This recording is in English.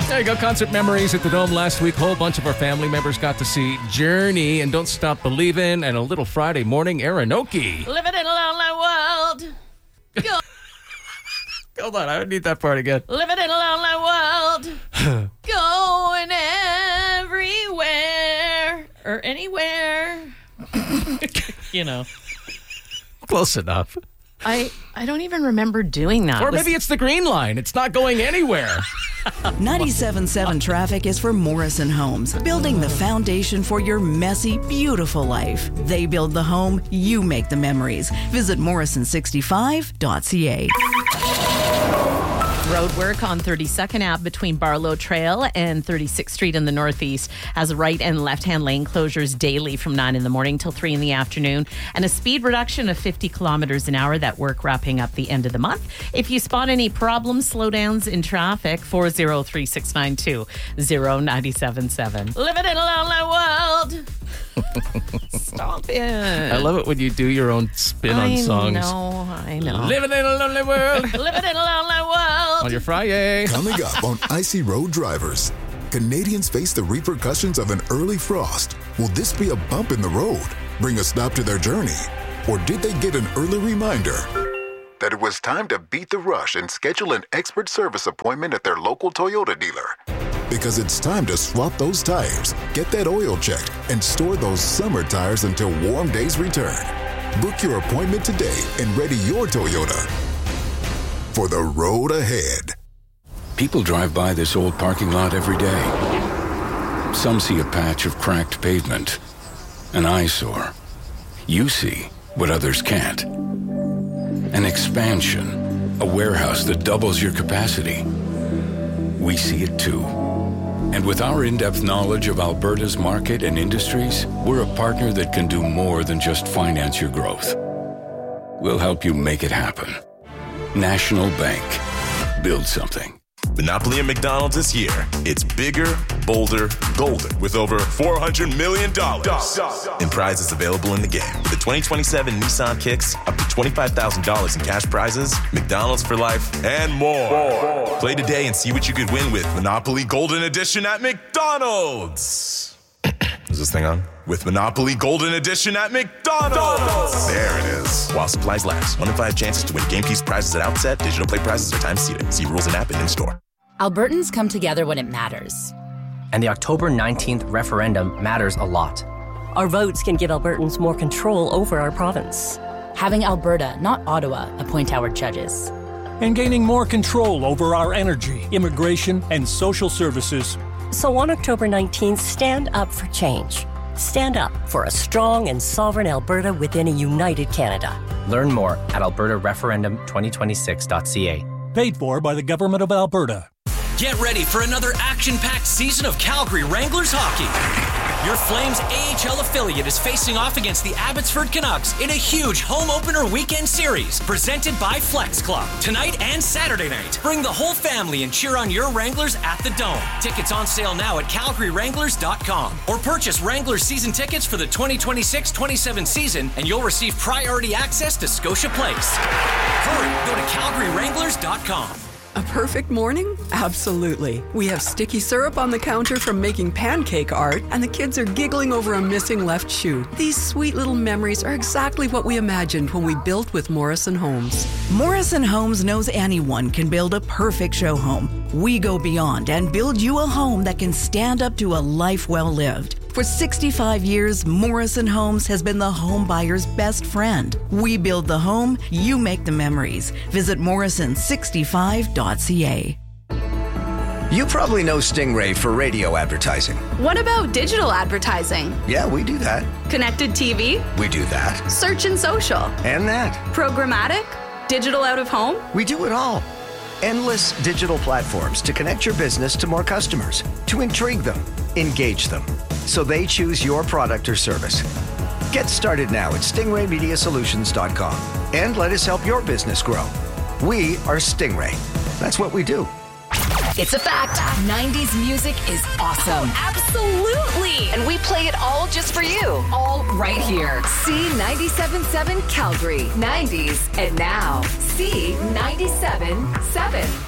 There you go. Concert memories at the Dome last week. Whole bunch of our family members got to see Journey and Don't Stop Believin', and a little Friday morning Aronokie. Living in a lonely world. Go. Hold on, I need that part again. Living in a lonely world. Going everywhere or anywhere. Close enough. I don't even remember doing that. Or maybe it's the Green Line. It's not going anywhere. 97.7 Traffic is for Morrison Homes, building the foundation for your messy, beautiful life. They build the home, you make the memories. Visit morrison65.ca. Road work on 32nd Ave between Barlow Trail and 36th Street in the Northeast has right and left-hand lane closures daily from 9 in the morning till 3 in the afternoon, and a speed reduction of 50 kilometers an hour. That work wrapping up the end of the month. If you spot any problems, slowdowns in traffic, 403-692-0977. Living in a lonely world. Stop it. I love it when you do your own spin on songs. I know. Living in a lonely world. Living in a lonely world. On your Friday. Coming up on Icy Road Drivers, Canadians face the repercussions of an early frost. Will this be a bump in the road, bring a stop to their journey? Or did they get an early reminder that it was time to beat the rush and schedule an expert service appointment at their local Toyota dealer? Because it's time to swap those tires, get that oil checked, and store those summer tires until warm days return. Book your appointment today and ready your Toyota for the road ahead. People drive by this old parking lot every day. Some see a patch of cracked pavement, an eyesore. You see what others can't. An expansion, a warehouse that doubles your capacity. We see it too. And with our in-depth knowledge of Alberta's market and industries, we're a partner that can do more than just finance your growth. We'll help you make it happen. National Bank. Build something. Monopoly at McDonald's is here. It's bigger, bolder, golden, with over $400 million in prizes available in the game. With the 2027 Nissan Kicks, up to $25,000 in cash prizes, McDonald's for life, and more. Play today and see what you could win with Monopoly Golden Edition at McDonald's. Is this thing on? With Monopoly Golden Edition at McDonald's. There it is. While supplies last. 1 in 5 chances to win game piece prizes at outset. Digital play prizes are time seated. See rules and app and in-store. Albertans come together when it matters. And the October 19th referendum matters a lot. Our votes can give Albertans more control over our province. Having Alberta, not Ottawa, appoint our judges. And gaining more control over our energy, immigration, and social services. So on October 19th, stand up for change. Stand up for a strong and sovereign Alberta within a united Canada. Learn more at albertareferendum2026.ca. Paid for by the Government of Alberta. Get ready for another action-packed season of Calgary Wranglers hockey. Your Flames AHL affiliate is facing off against the Abbotsford Canucks in a huge home opener weekend series presented by Flex Club. Tonight and Saturday night, bring the whole family and cheer on your Wranglers at the Dome. Tickets on sale now at calgarywranglers.com or purchase Wranglers season tickets for the 2026-27 season and you'll receive priority access to Scotia Place. Hurry, go to calgarywranglers.com. A perfect morning? Absolutely. We have sticky syrup on the counter from making pancake art, and the kids are giggling over a missing left shoe. These sweet little memories are exactly what we imagined when we built with Morrison Homes. Morrison Homes knows anyone can build a perfect show home. We go beyond and build you a home that can stand up to a life well lived. For 65 years, Morrison Homes has been the home buyer's best friend. We build the home, you make the memories. Visit morrison65.ca. You probably know Stingray for radio advertising. What about digital advertising? Yeah, we do that. Connected TV? We do that. Search and social? And that. Programmatic? Digital out of home? We do it all. Endless digital platforms to connect your business to more customers, to intrigue them, engage them, so they choose your product or service. Get started now at stingraymediasolutions.com and let us help your business grow. We are Stingray. That's what we do. It's a fact. 90s music is awesome. Absolutely. And we play it all just for you. All right here. C97.7 Calgary. 90s and now. C97.7.